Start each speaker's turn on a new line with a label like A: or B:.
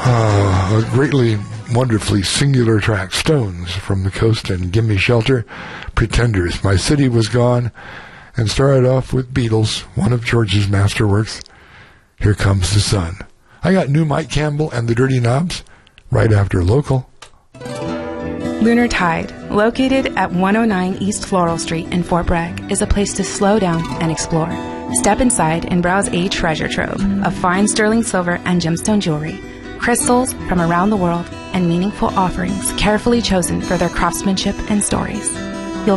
A: A greatly, wonderfully singular track, Stones from the Coast and Gimme Shelter, Pretenders, My City Was Gone, and started off with Beatles, one of George's masterworks, Here Comes the Sun. I got new Mike Campbell and the Dirty Knobs right after Local.
B: Lunar Tide, located at 109 East Floral Street in Fort Bragg, is a place to slow down and explore. Step inside and browse a treasure trove of fine sterling silver and gemstone jewelry, crystals from around the world, and meaningful offerings carefully chosen for their craftsmanship and stories.